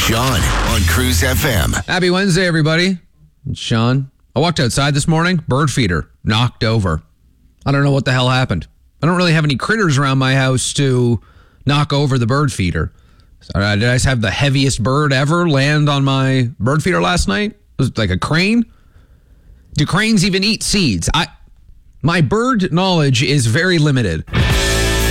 Sean on Cruise FM. Happy Wednesday, everybody. It's Sean. I walked outside this morning, bird feeder, knocked over. I don't know what the hell happened. I don't really have any critters around my house to knock over the bird feeder. Did I just have the heaviest bird ever land on my bird feeder last night? It was like a crane? Do cranes even eat seeds? My bird knowledge is very limited.